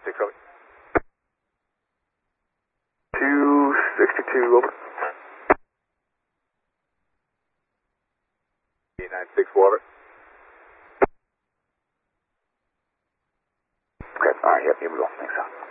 6 over. 262 over. 96 over. Okay, alright, yep, here we go. Thanks,